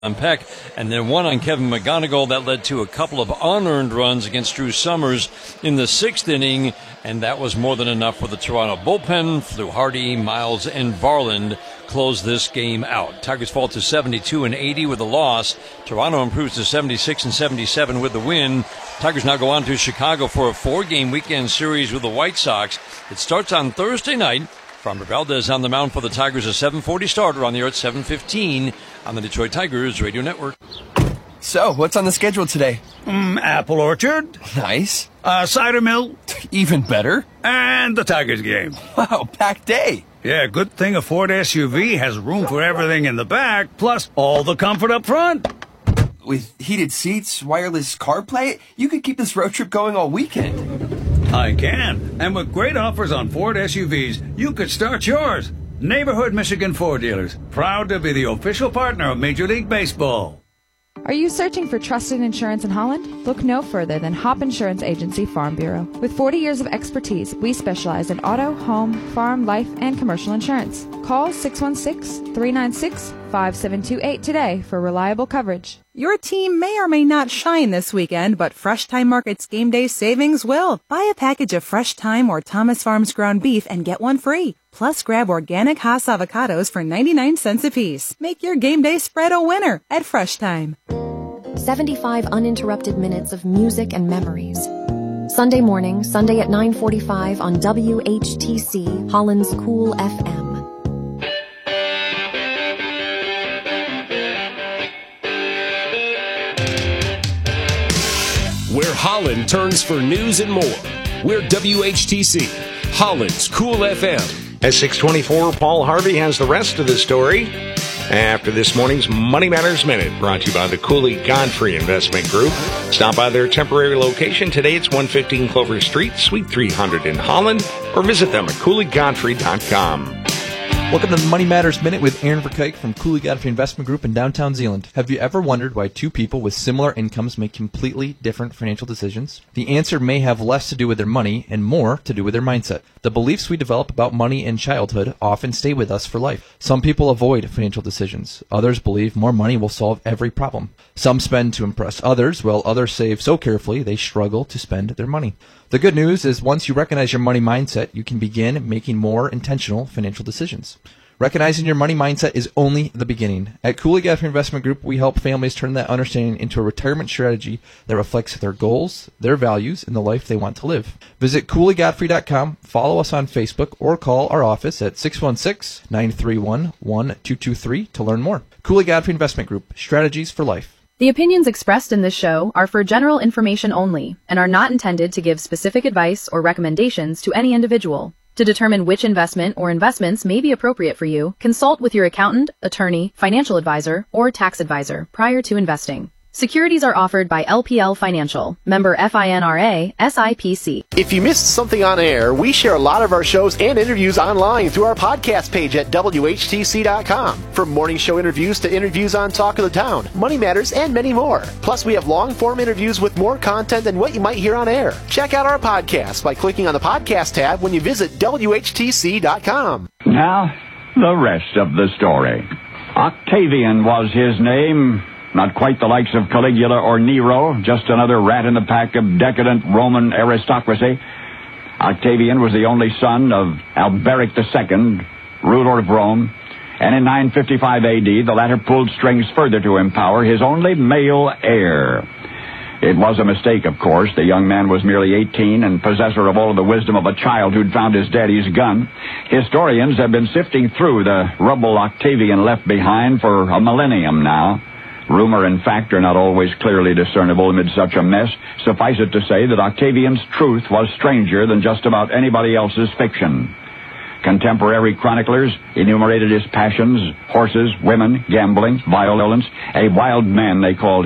Peck, and then one on Kevin McGonigal that led to a couple of unearned runs against Drew Summers in the sixth inning, and that was more than enough for the Toronto bullpen. Fluharty, Miles, and Varland close this game out. Tigers fall to 72-80 with a loss. Toronto improves to 76-77 with the win. Tigers now go on to Chicago for a 4-game weekend series with the White Sox. It starts on Thursday night. Framber Valdez on the mound for the Tigers, a 7:40 starter on the air at 7:15 on the Detroit Tigers Radio Network. So, what's on the schedule today? Apple orchard. Nice. Cider mill. Even better. And the Tigers game. Wow, packed day. Yeah, good thing a Ford SUV has room for everything in the back, plus all the comfort up front. With heated seats, wireless CarPlay, you could keep this road trip going all weekend. I can. And with great offers on Ford SUVs, you could start yours. Neighborhood Michigan Ford dealers, proud to be the official partner of Major League Baseball. Are you searching for trusted insurance in Holland? Look no further than Hop Insurance Agency Farm Bureau. With 40 years of expertise, we specialize in auto, home, farm, life, and commercial insurance. Call 616-396-5728 today for reliable coverage. Your team may or may not shine this weekend, but Fresh Thyme Market's game day savings will. Buy a package of Fresh Thyme or Thomas Farms ground beef and get one free. Plus, grab organic Hass avocados for 99 cents apiece. Make your game day spread a winner at Fresh Thyme. 75 uninterrupted minutes of music and memories. Sunday morning, Sunday at 9:45 on WHTC, Holland's Cool FM. Where Holland turns for news and more. We're WHTC, Holland's Cool FM. At 6:24, Paul Harvey has the rest of the story after this morning's Money Matters Minute, brought to you by the Cooley Godfrey Investment Group. Stop by their temporary location today. It's 115 Clover Street, Suite 300 in Holland, or visit them at CooleyGodfrey.com. Welcome to the Money Matters Minute with Aaron Verkuyk from Cooley Godfrey Investment Group in downtown Zeeland. Have you ever wondered why two people with similar incomes make completely different financial decisions? The answer may have less to do with their money and more to do with their mindset. The beliefs we develop about money in childhood often stay with us for life. Some people avoid financial decisions. Others believe more money will solve every problem. Some spend to impress others, while others save so carefully they struggle to spend their money. The good news is once you recognize your money mindset, you can begin making more intentional financial decisions. Recognizing your money mindset is only the beginning. At Cooley Godfrey Investment Group, we help families turn that understanding into a retirement strategy that reflects their goals, their values, and the life they want to live. Visit CooleyGodfrey.com, follow us on Facebook, or call our office at 616-931-1223 to learn more. Cooley Godfrey Investment Group, strategies for life. The opinions expressed in this show are for general information only and are not intended to give specific advice or recommendations to any individual. To determine which investment or investments may be appropriate for you, consult with your accountant, attorney, financial advisor, or tax advisor prior to investing. Securities are offered by LPL Financial, member FINRA, SIPC. If you missed something on air, we share a lot of our shows and interviews online through our podcast page at WHTC.com. From morning show interviews to interviews on Talk of the Town, Money Matters, and many more. Plus, we have long-form interviews with more content than what you might hear on air. Check out our podcast by clicking on the podcast tab when you visit WHTC.com. Now, the rest of the story. Octavian was his name. Not quite the likes of Caligula or Nero, just another rat in the pack of decadent Roman aristocracy. Octavian was the only son of Alberic II, ruler of Rome, and in 955 A.D., the latter pulled strings further to empower his only male heir. It was a mistake, of course. The young man was merely 18 and possessor of all of the wisdom of a child who'd found his daddy's gun. Historians have been sifting through the rubble Octavian left behind for a millennium now. Rumor and fact are not always clearly discernible amid such a mess. Suffice it to say that Octavian's truth was stranger than just about anybody else's fiction. Contemporary chroniclers enumerated his passions: horses, women, gambling, violence. A wild man, they called him,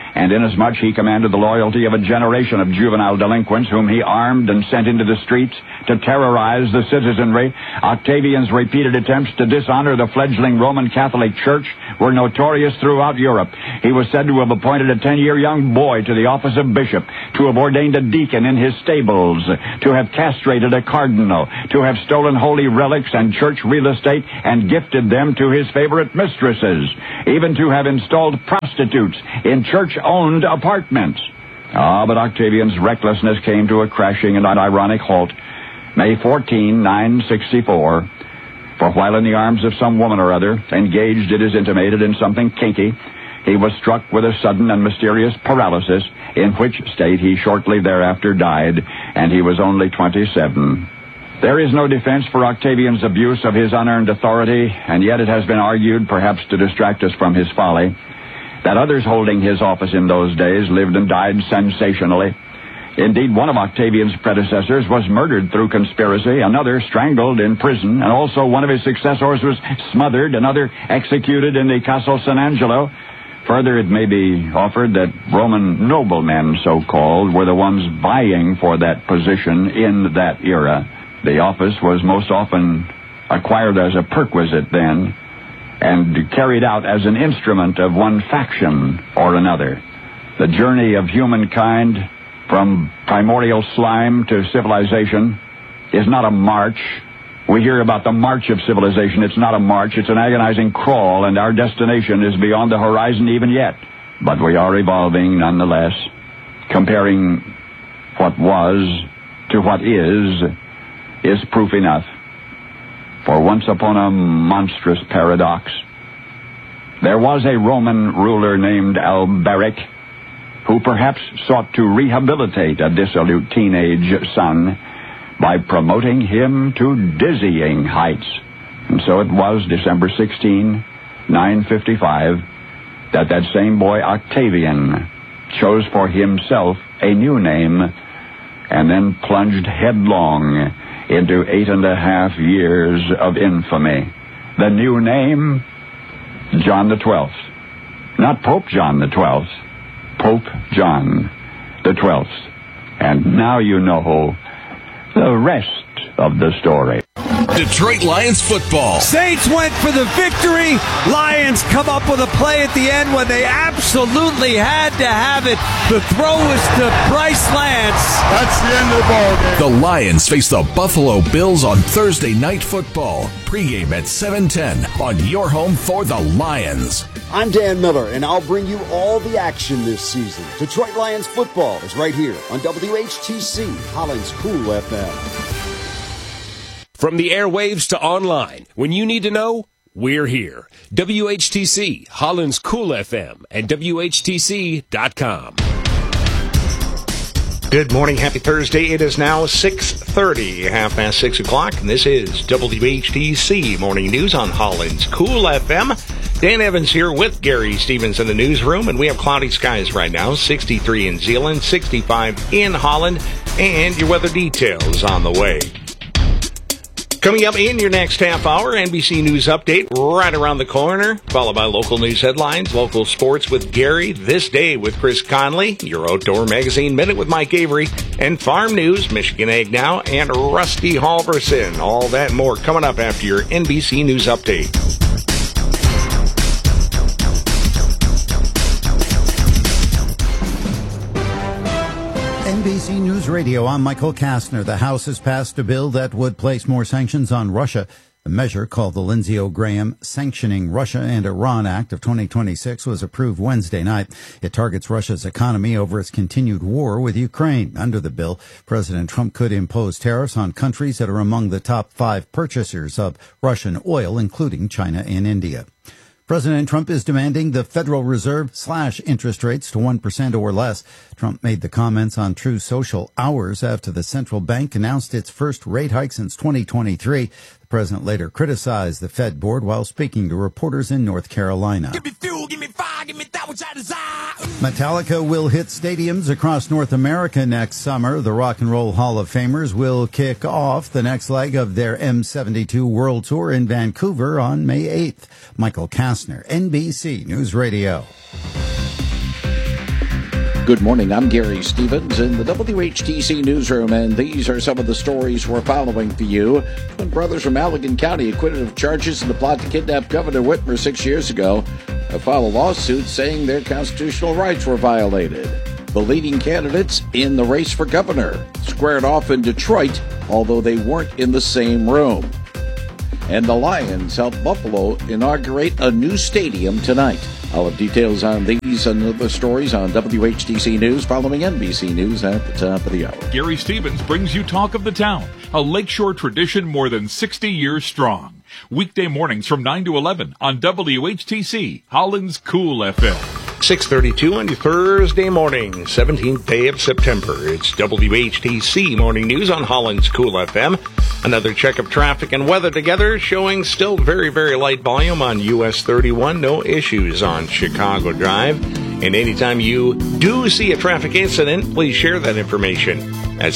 and inasmuch he commanded the loyalty of a generation of juvenile delinquents whom he armed and sent into the streets to terrorize the citizenry, Octavian's repeated attempts to dishonor the fledgling Roman Catholic Church were notorious throughout Europe. He was said to have appointed a 10-year young boy to the office of bishop, to have ordained a deacon in his stables, to have castrated a cardinal, to have stolen holy relics and church real estate and gifted them to his favorite mistresses, even to have installed prostitutes in church-owned apartments. But Octavian's recklessness came to a crashing and ironic halt May 14, 964, for while in the arms of some woman or other, engaged, it is intimated, in something kinky, he was struck with a sudden and mysterious paralysis, in which state he shortly thereafter died, and he was only 27. There is no defense for Octavian's abuse of his unearned authority, and yet it has been argued, perhaps to distract us from his folly, that others holding his office in those days lived and died sensationally. Indeed, one of Octavian's predecessors was murdered through conspiracy, another strangled in prison, and also one of his successors was smothered, another executed in the Castle San Angelo. Further, it may be offered that Roman noblemen, so-called, were the ones vying for that position in that era. The office was most often acquired as a perquisite then, and carried out as an instrument of one faction or another. The journey of humankind from primordial slime to civilization is not a march. We hear about the march of civilization. It's not a march. It's an agonizing crawl, and our destination is beyond the horizon even yet. But we are evolving nonetheless, comparing what was to what is proof enough. For once upon a monstrous paradox, there was a Roman ruler named Alberic, who perhaps sought to rehabilitate a dissolute teenage son by promoting him to dizzying heights. And so it was December 16, 955, that same boy Octavian chose for himself a new name and then plunged headlong into 8.5 years of infamy. The new name, John the 12th. Not Pope John the 12th, Pope John the 12th. And now you know the rest of the story. Detroit Lions football. Saints went for the victory. Lions come up with a play at the end when they absolutely had to have it. The throw was to Bryce Lance. That's the end of the ball game. The Lions face the Buffalo Bills on Thursday Night Football. Pregame at 7:10 on your home for the Lions. I'm Dan Miller, and I'll bring you all the action this season. Detroit Lions football is right here on WHTC, Holland's Cool FM. From the airwaves to online, when you need to know, we're here. WHTC, Holland's Cool FM, and WHTC.com. Good morning. Happy Thursday. It is now 6:30, 6:30, and this is WHTC Morning News on Holland's Cool FM. Dan Evans here with Gary Stevens in the newsroom, and we have cloudy skies right now, 63 in Zeeland, 65 in Holland, and your weather details on the way. Coming up in your next half hour, NBC News Update right around the corner, followed by local news headlines, local sports with Gary, This Day with Chris Conley, your Outdoor Magazine Minute with Mike Avery, and Farm News, Michigan Ag Now, and Rusty Halverson. All that and more coming up after your NBC News Update. NBC News Radio, I'm Michael Kastner. The House has passed a bill that would place more sanctions on Russia. The measure, called the Lindsey Graham Sanctioning Russia and Iran Act of 2026, was approved Wednesday night. It targets Russia's economy over its continued war with Ukraine. Under the bill, President Trump could impose tariffs on countries that are among the top 5 purchasers of Russian oil, including China and India. President Trump is demanding the Federal Reserve slash interest rates to 1% or less. Trump made the comments on Truth Social hours after the central bank announced its first rate hike since 2023. The president later criticized the Fed board while speaking to reporters in North Carolina. Give me fuel, give me fire, give me that which I desire. Metallica will hit stadiums across North America next summer. The Rock and Roll Hall of Famers will kick off the next leg of their M72 World Tour in Vancouver on May 8th. Michael Kastner, NBC News Radio. Good morning, I'm Gary Stevens in the WHTC newsroom, and these are some of the stories we're following for you. Twin brothers from Allegan County acquitted of charges in the plot to kidnap Governor Whitmer 6 years ago, filed a lawsuit saying their constitutional rights were violated. The leading candidates in the race for governor squared off in Detroit, although they weren't in the same room. And the Lions helped Buffalo inaugurate a new stadium tonight. I'll have details on these and other stories on WHTC News following NBC News at the top of the hour. Gary Stevens brings you Talk of the Town, a lakeshore tradition more than 60 years strong. Weekday mornings from 9 to 11 on WHTC, Holland's Cool FM. 6:32 on your Thursday morning, 17th day of September. It's WHTC Morning News on Holland's Cool FM. Another check of traffic and weather together, showing still very, very light volume on US 31. No issues on Chicago Drive. And anytime you do see a traffic incident, please share that information at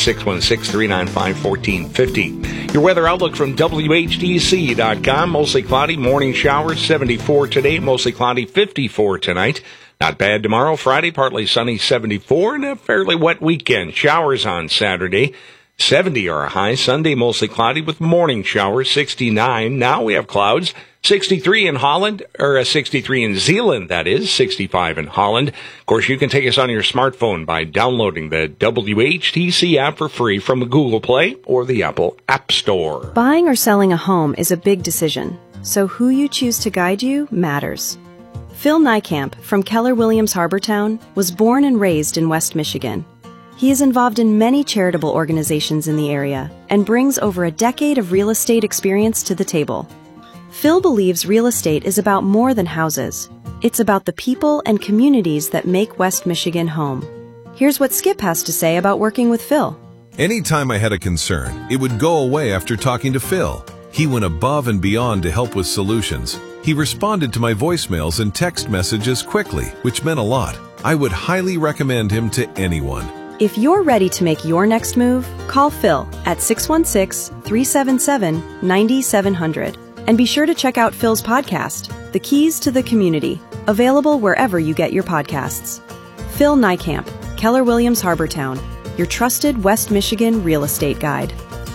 616-395-1450. Your weather outlook from WHTC.com. Mostly cloudy, morning showers, 74 today, mostly cloudy, 54 tonight. Not bad tomorrow, Friday, partly sunny, 74, and a fairly wet weekend. Showers on Saturday, 70 are a high. Sunday, mostly cloudy with morning showers, 69. Now we have clouds, 63 in Holland, or 63 in Zeeland, that is, 65 in Holland. Of course, you can take us on your smartphone by downloading the WHTC app for free from Google Play or the Apple App Store. Buying or selling a home is a big decision, so who you choose to guide you matters. Phil Niekamp from Keller Williams Harbortown was born and raised in West Michigan. He is involved in many charitable organizations in the area and brings over a decade of real estate experience to the table. Phil believes real estate is about more than houses. It's about the people and communities that make West Michigan home. Here's what Skip has to say about working with Phil. Anytime I had a concern, it would go away after talking to Phil. He went above and beyond to help with solutions. He responded to my voicemails and text messages quickly, which meant a lot. I would highly recommend him to anyone. If you're ready to make your next move, call Phil at 616-377-9700. And be sure to check out Phil's podcast, The Keys to the Community, available wherever you get your podcasts. Phil Niekamp, Keller Williams Harbortown, your trusted West Michigan real estate guide.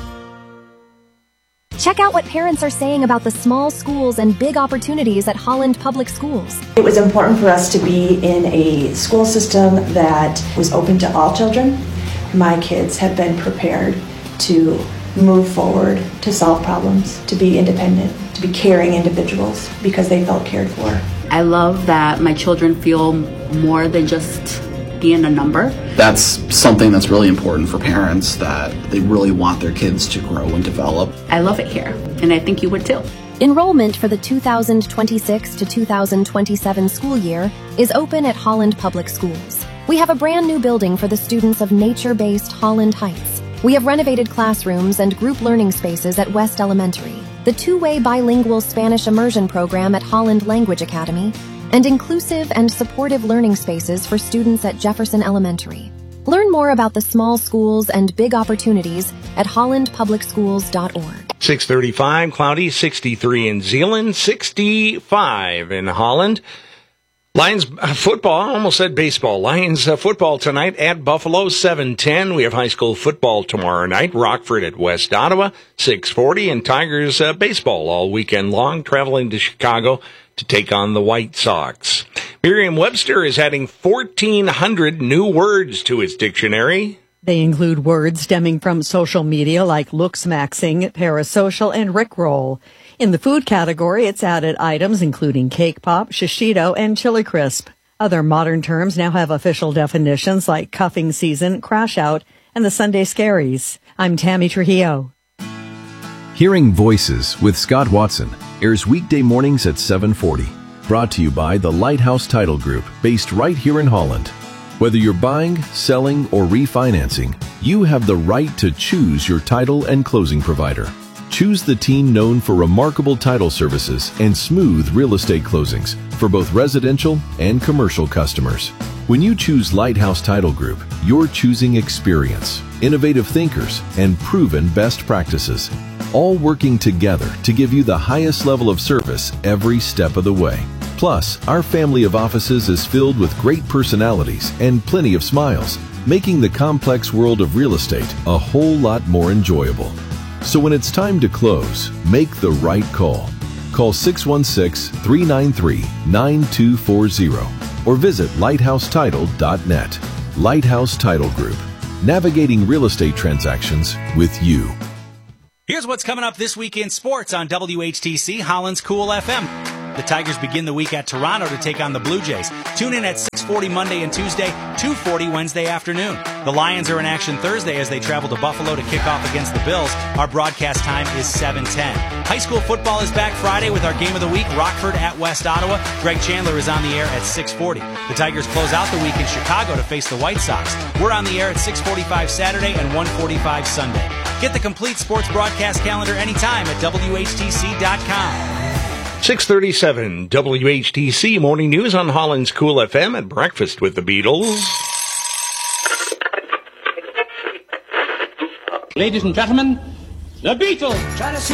Check out what parents are saying about the small schools and big opportunities at Holland Public Schools. It was important for us to be in a school system that was open to all children. My kids have been prepared to move forward, to solve problems, to be independent, to be caring individuals because they felt cared for. I love that my children feel more than just being a number. That's something that's really important for parents, that they really want their kids to grow and develop. I love it here, and I think you would too. Enrollment for the 2026 to 2027 school year is open at Holland Public Schools. We have a brand new building for the students of nature-based Holland Heights. We have renovated classrooms and group learning spaces at West Elementary, the two-way bilingual Spanish immersion program at Holland Language Academy, and inclusive and supportive learning spaces for students at Jefferson Elementary. Learn more about the small schools and big opportunities at hollandpublicschools.org. 6:35, cloudy, 63 in Zeeland, 65 in Holland. Lions football, I almost said baseball. Lions football tonight at Buffalo, 7:10. We have high school football tomorrow night, Rockford at West Ottawa, 6:40. And Tigers baseball all weekend long, traveling to Chicago to take on the White Sox. Merriam-Webster is adding 1,400 new words to its dictionary. They include words stemming from social media like looksmaxing, parasocial, and rickroll. In the food category, it's added items including cake pop, shishito, and chili crisp. Other modern terms now have official definitions like cuffing season, crash out, and the Sunday scaries. I'm Tammy Trujillo. Hearing Voices with Scott Watson airs weekday mornings at 7:40. Brought to you by the Lighthouse Title Group, based right here in Holland. Whether you're buying, selling, or refinancing, you have the right to choose your title and closing provider. Choose the team known for remarkable title services and smooth real estate closings for both residential and commercial customers. When you choose Lighthouse Title Group, you're choosing experience, innovative thinkers, and proven best practices, all working together to give you the highest level of service every step of the way. Plus, our family of offices is filled with great personalities and plenty of smiles, making the complex world of real estate a whole lot more enjoyable. So when it's time to close, make the right call. Call 616-393-9240 or visit lighthousetitle.net. Lighthouse Title Group, navigating real estate transactions with you. Here's what's coming up this week in sports on WHTC Holland's Cool FM. The Tigers begin the week at Toronto to take on the Blue Jays. Tune in at 6:40 Monday and Tuesday, 2:40 Wednesday afternoon. The Lions are in action Thursday as they travel to Buffalo to kick off against the Bills. Our broadcast time is 7:10. High school football is back Friday with our game of the week, Rockford at West Ottawa. Greg Chandler is on the air at 6:40. The Tigers close out the week in Chicago to face the White Sox. We're on the air at 6:45 Saturday and 1:45 Sunday. Get the complete sports broadcast calendar anytime at WHTC.com. 637 WHTC Morning News on Holland's Cool FM at Breakfast with the Beatles. Ladies and gentlemen, the Beatles.